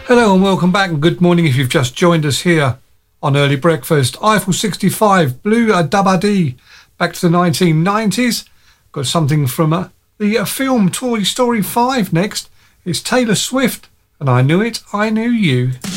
Hello and welcome back, and good morning if you've just joined us here on Early Breakfast. Eiffel 65, Blue Dabadi, back to the 1990s. Got something from the film Toy Story 5 next. It's Taylor Swift and I Knew It, I Knew You.